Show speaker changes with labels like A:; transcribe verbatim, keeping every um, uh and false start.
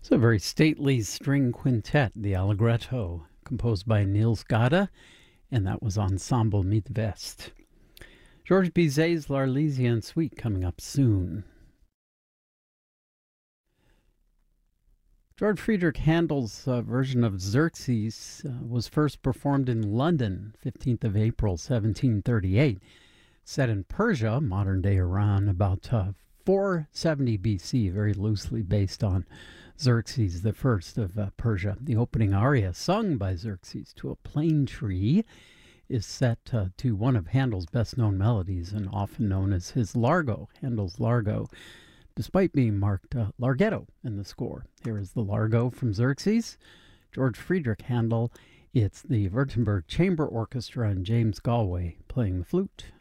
A: It's a very stately string quintet, the Allegretto, composed by Niels Gade, and that was Ensemble mit West. Georges Bizet's L'Arlésienne Suite coming up soon. George Friedrich Handel's uh, version of Xerxes uh, was first performed in London, fifteenth of April, seventeen thirty-eight. Set in Persia, modern-day Iran, about uh, four seventy B C, very loosely based on Xerxes the First of uh, Persia. The opening aria, sung by Xerxes to a plane tree, is set uh, to one of Handel's best-known melodies and often known as his Largo, Handel's Largo, despite being marked uh, Larghetto in the score. Here is the Largo from Xerxes, George Friedrich Handel. It's the Württemberg Chamber Orchestra and James Galway playing the flute.